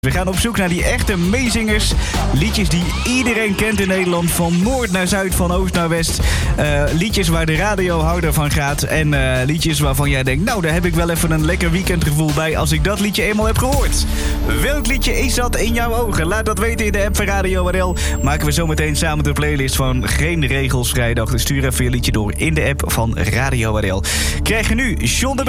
We gaan op zoek naar die echte meezingers. Liedjes die iedereen kent in Nederland. Van noord naar zuid, van oost naar west. Liedjes waar de radiohouder van gaat. En liedjes waarvan jij denkt... nou, daar heb ik wel even een lekker weekendgevoel bij... als ik dat liedje eenmaal heb gehoord. Welk liedje is dat in jouw ogen? Laat dat weten in de app van Radio WRL. Maken we zometeen samen de playlist van Geen Regels Vrijdag. Dus stuur even je liedje door in de app van Radio WRL. Krijg je nu John de